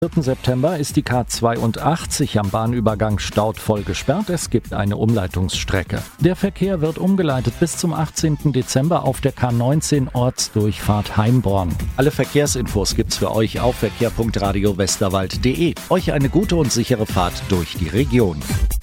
4. September ist die K82 am Bahnübergang Staudt voll gesperrt. Es gibt eine Umleitungsstrecke. Der Verkehr wird umgeleitet bis zum 18. Dezember auf der K19 Ortsdurchfahrt Heimborn. Alle Verkehrsinfos gibt's für euch auf verkehr.radiowesterwald.de. Euch eine gute und sichere Fahrt durch die Region.